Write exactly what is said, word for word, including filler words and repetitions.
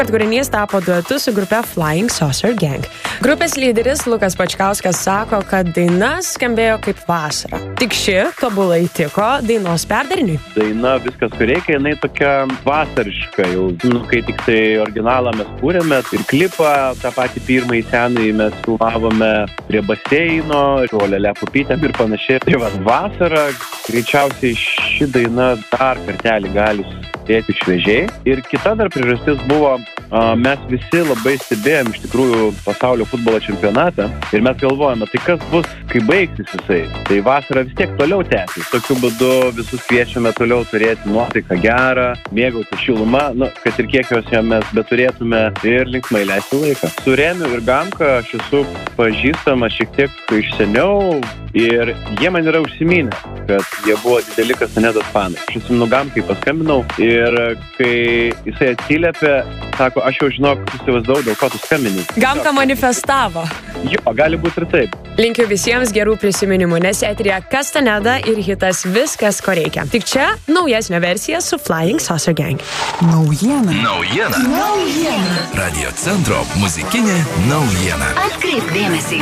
kad kūrinys tapo duetu su grupe Flying Saucer Gang. Grupės lyderis Lukas Pačkauskas sako, kad daina skambėjo kaip vasara. Tik ši tobulai tiko dainos perdariniui. Daina Viskas, ko reikia, jinai tokia vasariška jau. Nu, kai tik tai originalą mes kūrėme ir klipą, tą patį pirmąjį senąjį mes filmavome prie baseino, žolelę pupytėm ir panašiai. Tai va, vasara, greičiausiai ši daina dar kartelį gali susidėti šviežiai. Ir kita dar priežastis buvo, mes visi labai stebėjom iš tikrųjų pasaulio futbolo čempionatą ir mes galvojame, tai kas bus, kai baigsis jisai. Tai vasara vis tiek toliau tęsis. Tokiu būdu visus kviečiame toliau turėti nuotaiką gerą, mėgauti šilumą, nu, kad ir kiek jos mes beturėtume ir linksmai leisti laiką. Su Remiu ir Gamka aš esu pažįstama šiek tiek iš seniau ir jie man yra užsiminę, kad jie buvo dideli Kastanedos fanai. Aš atsimenu Gamkai paskambinau ir kai jisai atsiliepė, sako, aš jau žinau, įsivaizdavau, dėl ko tu skambini. Gamka manifestavo. Jo, gali būti ir taip. Linkiu visiems gerų prisiminimų, nes eteryje Kastaneda ir hitas Viskas, ko reikia. Tik čia naujesnė versija su Flying Saucer Gang. Naujiena. Naujiena. Naujiena. Radio Centro muzikinė naujiena. Atkreipk dėmesį.